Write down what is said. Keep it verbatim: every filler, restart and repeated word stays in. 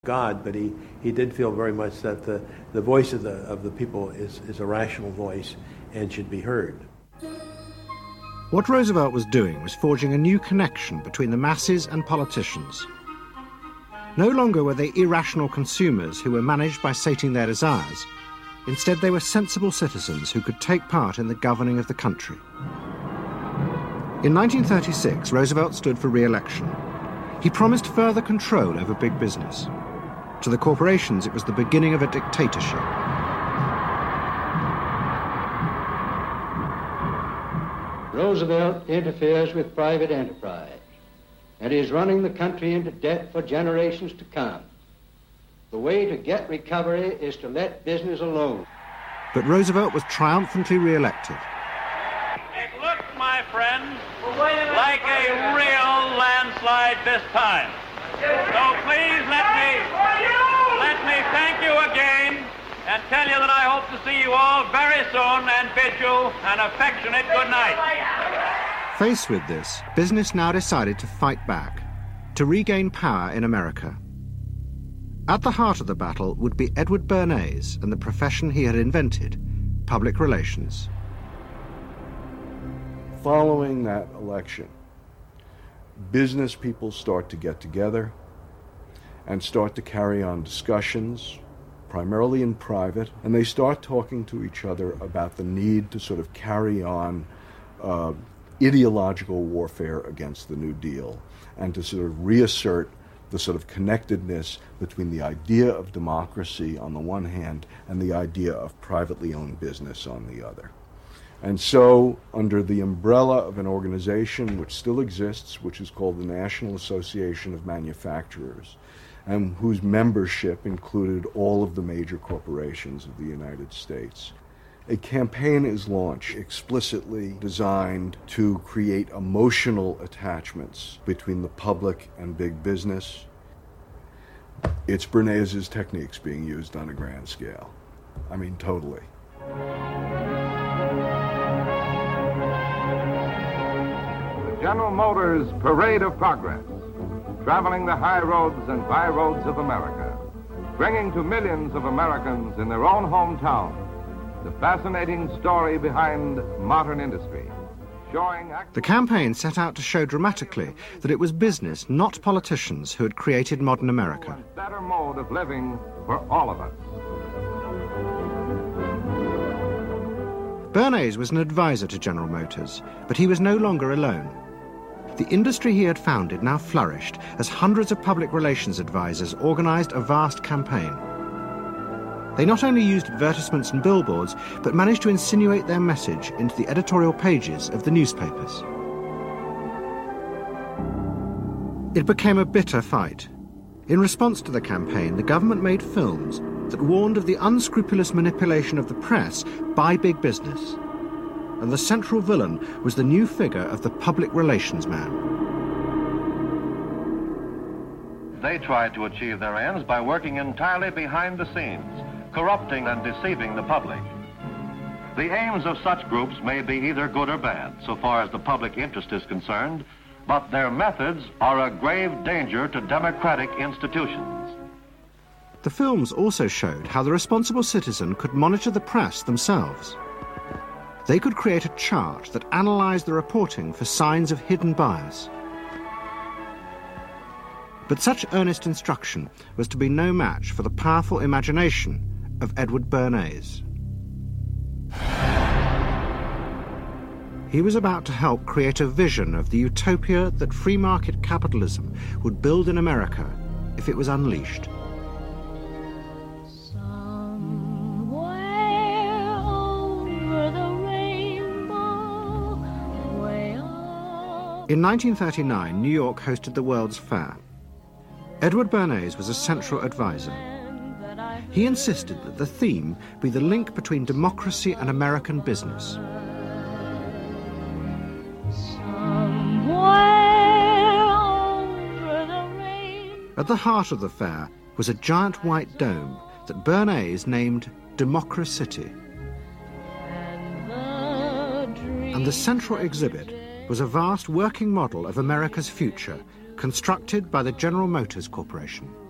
God, but he, he did feel very much that the, the voice of the of the people is, is a rational voice and should be heard. What Roosevelt was doing was forging a new connection between the masses and politicians. No longer were they irrational consumers who were managed by sating their desires. Instead, they were sensible citizens who could take part in the governing of the country. In nineteen thirty-six, Roosevelt stood for re-election. He promised further control over big business. To the corporations, it was the beginning of a dictatorship. Roosevelt interferes with private enterprise and is running the country into debt for generations to come. The way to get recovery is to let business alone. But Roosevelt was triumphantly re-elected. It looks, my friends, like a real landslide this time. So please let me, let me thank you again and tell you that I hope to see you all very soon and bid you an affectionate good night. Faced with this, business now decided to fight back, to regain power in America. At the heart of the battle would be Edward Bernays and the profession he had invented, public relations. Following that election, business people start to get together and start to carry on discussions, primarily in private, and they start talking to each other about the need to sort of carry on uh, ideological warfare against the New Deal and to sort of reassert the sort of connectedness between the idea of democracy on the one hand and the idea of privately owned business on the other. And so, under the umbrella of an organization which still exists, which is called the National Association of Manufacturers, and whose membership included all of the major corporations of the United States, a campaign is launched explicitly designed to create emotional attachments between the public and big business. It's Bernays' techniques being used on a grand scale. I mean, totally. General Motors Parade of Progress, traveling the high roads and byroads of America, bringing to millions of Americans in their own hometown the fascinating story behind modern industry, showing... The campaign set out to show dramatically that it was business, not politicians, who had created modern America. A better mode of living for all of us. Bernays was an advisor to General Motors, but he was no longer alone. The industry he had founded now flourished as hundreds of public relations advisors organized a vast campaign. They not only used advertisements and billboards, but managed to insinuate their message into the editorial pages of the newspapers. It became a bitter fight. In response to the campaign, the government made films that warned of the unscrupulous manipulation of the press by big business. And the central villain was the new figure of the public relations man. They tried to achieve their ends by working entirely behind the scenes, corrupting and deceiving the public. The aims of such groups may be either good or bad, so far as the public interest is concerned, but their methods are a grave danger to democratic institutions. The films also showed how the responsible citizen could monitor the press themselves. They could create a chart that analyzed the reporting for signs of hidden bias. But such earnest instruction was to be no match for the powerful imagination of Edward Bernays. He was about to help create a vision of the utopia that free market capitalism would build in America if it was unleashed. In nineteen thirty-nine, New York hosted the World's Fair. Edward Bernays was a central advisor. He insisted that the theme be the link between democracy and American business. At the heart of the fair was a giant white dome that Bernays named Democracity. And the central exhibit was a vast working model of America's future, constructed by the General Motors Corporation.